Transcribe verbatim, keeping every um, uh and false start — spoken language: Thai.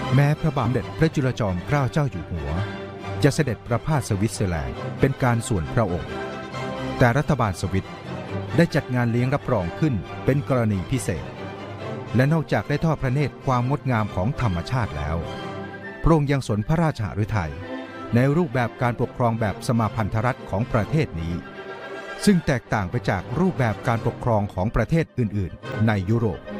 แม้พระบาทสมเด็จพระจุลจอมเกล้าเจ้าอยู่หัวจะเสด็จประพาสสวิตเซอร์แลนด์เป็นการส่วนพระองค์แต่รัฐบาลสวิตได้จัดงานเลี้ยงรับรองขึ้นเป็นกรณีพิเศษและนอกจากได้ทอดพระเนตรความงดงามของธรรมชาติแล้วพระองค์ยังสนพระราชหฤทัยในรูปแบบการปกครองแบบสมาพันธรัฐของประเทศนี้ซึ่งแตกต่างไปจากรูปแบบการปกครองของประเทศอื่นๆในยุโรป